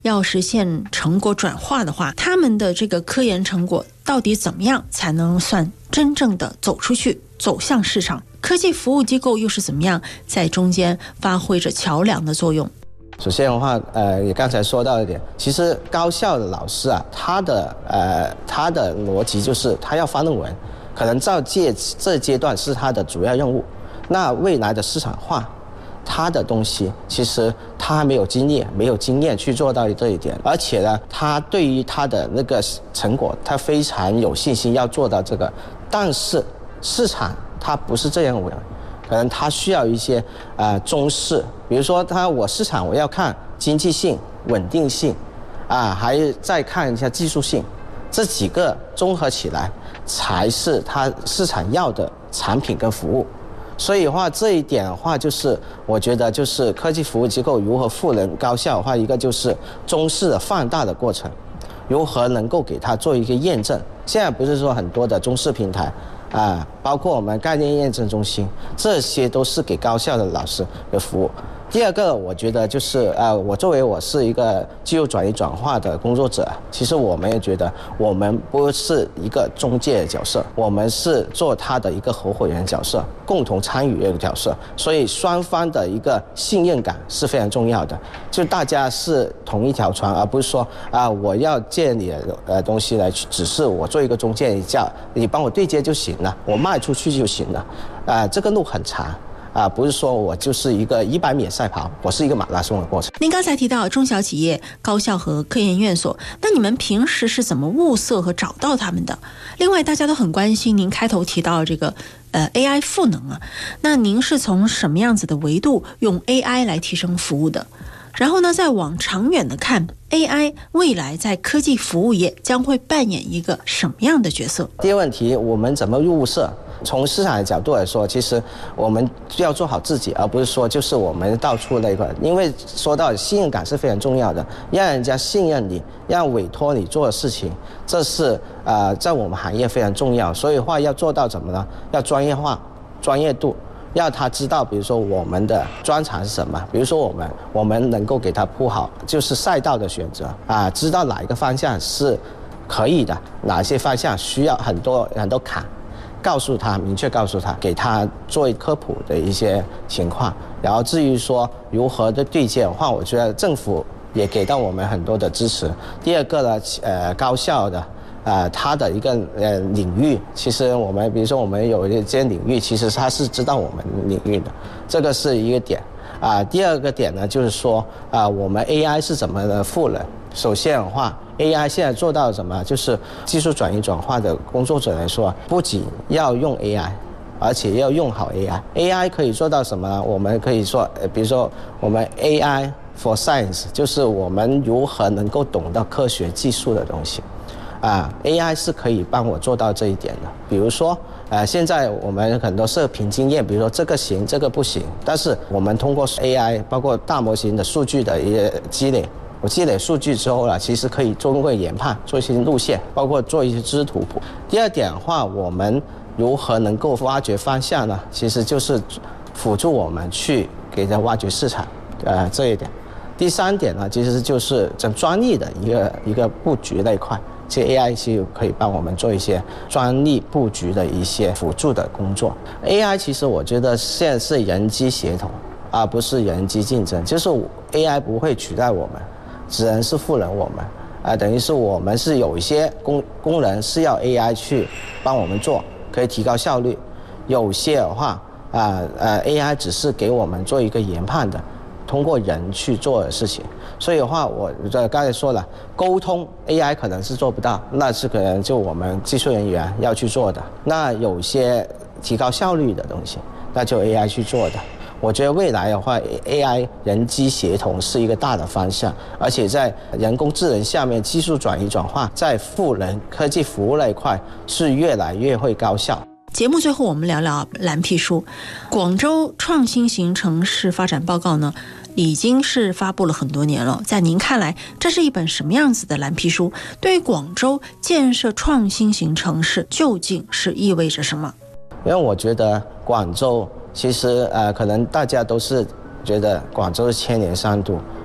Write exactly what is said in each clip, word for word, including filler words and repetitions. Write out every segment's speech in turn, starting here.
要实现成果转化的话，他们的这个科研成果到底怎么样才能算真正的走出去，走向市场？科技服务机构又是怎么样在中间发挥着桥梁的作用？ 首先的话，呃，你刚才说到一点，其实高校的老师啊，他的呃他的逻辑就是他要发论文，可能到这这阶段是他的主要任务。那未来的市场化，他的东西其实他还没有经验，没有经验去做到这一点，而且呢，他对于他的那个成果，他非常有信心要做到这个，但是市场他不是这样的。可能他需要一些呃中式，比如说他我市场我要看经济性、稳定性，啊，还再看一下技术性，这几个综合起来才是他市场要的产品跟服务。所以的话，这一点的话，就是我觉得就是科技服务机构如何赋能高校的话，一个就是中式的放大的过程，如何能够给它做一个验证。现在不是说很多的中式平台。啊，包括我们概念验证中心，这些都是给高校的老师的服务。第二个，我觉得就是呃，我作为我是一个技术转移转化的工作者，其实我们也觉得我们不是一个中介的角色，我们是做他的一个合伙人角色，共同参与的角色，所以双方的一个信任感是非常重要的，就大家是同一条船，而不是说啊，我要借你的呃东西来，只是我做一个中介，你叫你帮我对接就行了，我卖出去就行了，啊，这个路很长。啊，不是说我就是一个一百米赛跑，我是一个马拉松的过程。 您刚才提到中小企业、高校和科研院所，那你们平时是怎么物色和找到他们的？另外，大家都很关心您开头提到这个呃 A I 赋能啊，那您是从什么样子的维度用 A I 来提升服务的？然后呢，再往长远的看 ，A I 未来在科技服务业将会扮演一个什么样的角色？ 第一个问题，我们怎么物色？从市场的角度来说，其实我们要做好自己，而不是说就是我们到处那个，因为说到信任感是非常重要的，让人家信任你，让委托你做的事情，这是呃在我们行业非常重要。所以话要做到怎么呢？要专业化、专业度，让他知道，比如说我们的专长是什么，比如说我们我们能够给他铺好就是赛道的选择啊，知道哪一个方向是可以的，哪些方向需要很多很多坎。告诉他，明确告诉他，给他做科普的一些情况。然后至于说如何的对接的话，我觉得政府也给到我们很多的支持。第二个呢，呃，高校的，呃，它的一个呃领域，其实我们比如说我们有一些领域，其实它是知道我们领域的，这个是一个点。啊、呃，第二个点呢，就是说啊、呃，我们 A I 是怎么的赋能？首先的话 ，A I 现在做到什么？就是技术转移转化的工作者来说，不仅要用 A I， 而且要用好 A I。A I 可以做到什么呢？我们可以说，呃，比如说我们 A I for Science， 就是我们如何能够懂到科学技术的东西。啊 ，A I 是可以帮我做到这一点的。比如说，呃，现在我们很多是凭经验，比如说这个行，这个不行，但是我们通过 A I， 包括大模型的数据的一些积累。我积累数据之后呢，其实可以通过研判做一些路线，包括做一些知识图谱。第二点的话，我们如何能够挖掘方向呢？其实就是辅助我们去给它挖掘市场，呃，这一点。第三点呢，其实就是整专利的一个一个布局那一块，其实 A I 其实可以帮我们做一些专利布局的一些辅助的工作。A I 其实我觉得现在是人机协同，而不是人机竞争，就是 A I 不会取代我们。只能是赋能我们，啊、呃，等于是我们是有一些功功能是要 A I 去帮我们做，可以提高效率；有些的话，啊呃, 呃 A I 只是给我们做一个研判的，通过人去做的事情。所以的话，我刚才说了，沟通 A I 可能是做不到，那是可能就我们技术人员要去做的。那有些提高效率的东西，那就 A I 去做的。我觉得未来的话 ，A I 人机协同是一个大的方向，而且在人工智能下面，技术转移转化在赋能科技服务那一块是越来越会高效。 节目最后我们聊聊蓝皮书，广州创新型城市发展报告呢，已经是发布了很多年了。在您看来，这是一本什么样子的蓝皮书？对于广州建设创新型城市，究竟是意味着什么？ 因为我觉得广州。其实呃，可能大家都是觉得广州是千年商都，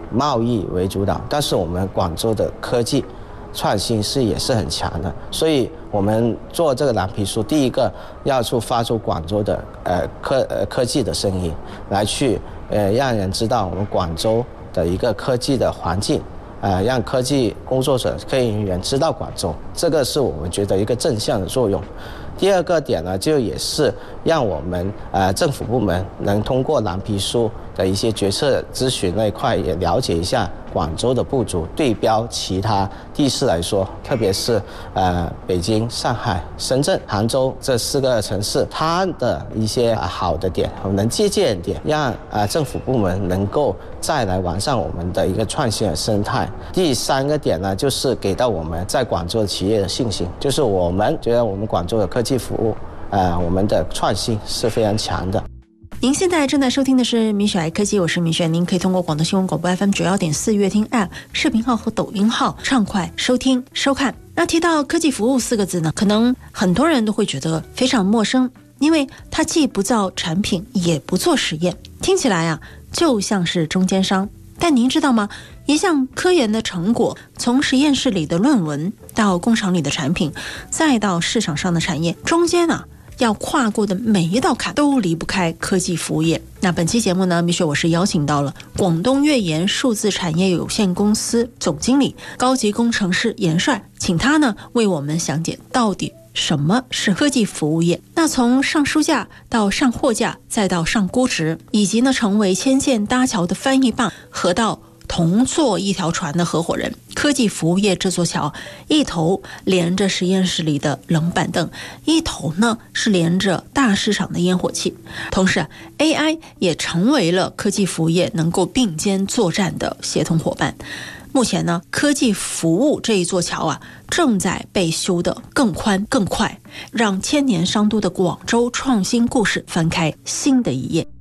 贸易为主导，但是我们广州的科技创新是也是很强的，所以我们做这个蓝皮书，第一个要去发出广州的呃科呃科技的声音，来去呃让人知道我们广州的一个科技的环境，呃让科技工作者、科研人员知道广州，这个是我们觉得一个正向的作用。第二个点呢，就也是让我们呃政府部门能通过蓝皮书的一些决策咨询那一块，也了解一下广州的不足，对标其他地市来说，特别是呃北京、上海、深圳、杭州这四个城市，它的一些好的点，我们能借鉴点，让呃政府部门能够再来完善我们的一个创新的生态。第三个点呢，就是给到我们在广州的企业的信心，就是我们觉得我们广州的科技服务，呃，我们的创新是非常强的。 您现在正在收听的是米雪爱科技，我是米雪。您可以通过广东新闻广播 F M 九十一点四乐听 App 视频号和抖音号畅快收听收看。那提到科技服务四个字呢，可能很多人都会觉得非常陌生，因为它既不造产品也不做实验，听起来啊就像是中间商。但您知道吗？一项科研的成果，从实验室里的论文到工厂里的产品，再到市场上的产业，中间啊要跨过的每一道坎都离不开科技服务业。那本期节目呢，米雪我是邀请到了广东粤研数字产业有限公司总经理、高级工程师严帅，请他呢为我们详解到底什么是科技服务业。那从上书架到上货架，再到上估值，以及呢成为牵线搭桥的翻译棒，和到同坐一条船的合伙人，科技服务业这座桥，一头连着实验室里的冷板凳，一头呢是连着大市场的烟火气。同时 A I 也成为了科技服务业能够并肩作战的协同伙伴。目前呢，科技服务这一座桥啊，正在被修得更宽更快，让千年商都的广州创新故事翻开新的一页。